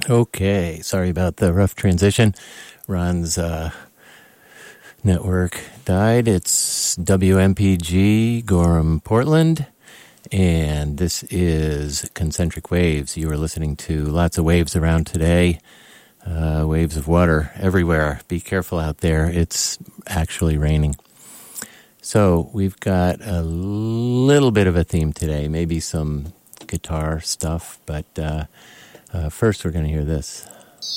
Okay, sorry about the rough transition. Ron's network died. It's WMPG, Gorham, Portland, and this is Concentric Waves. You are listening to lots of waves around today, waves of water everywhere. Be careful out there. It's actually raining. So we've got a little bit of a theme today, maybe some guitar stuff, but first we're going to hear this.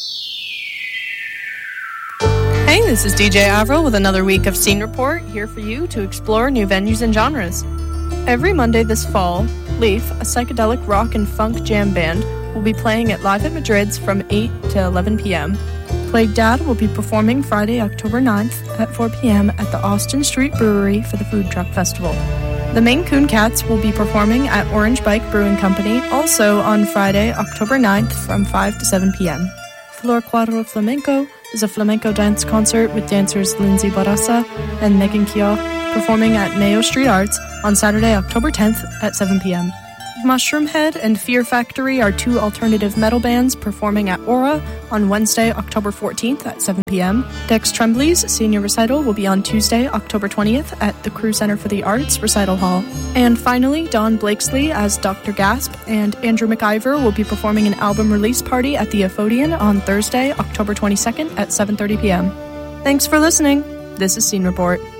Hey, this is DJ Avril with another week of Scene Report, here for you to explore new venues and genres. Every Monday this fall, Leaf, a psychedelic rock and funk jam band, will be playing at Live at Madrid's from 8 to 11 p.m. Plague Dad will be performing Friday, October 9th at 4 p.m. at the Austin Street Brewery for the Food Truck Festival. The Maine Coon Cats will be performing at Orange Bike Brewing Company also on Friday, October 9th from 5 to 7 p.m. Flor Cuadro Flamenco is a flamenco dance concert with dancers Lindsay Barraza and Megan Kio performing at Mayo Street Arts on Saturday, October 10th at 7 p.m. Mushroom Head and Fear Factory are two alternative metal bands performing at Aura on Wednesday, October 14th at 7 p.m. Dex Tremblay's senior recital will be on Tuesday, October 20th at the Crew Center for the Arts Recital Hall. And finally, Don Blakesley as Dr. Gasp and Andrew McIver will be performing an album release party at the Aphodian on Thursday, October 22nd at 7:30 p.m. Thanks for listening. This is Scene Report.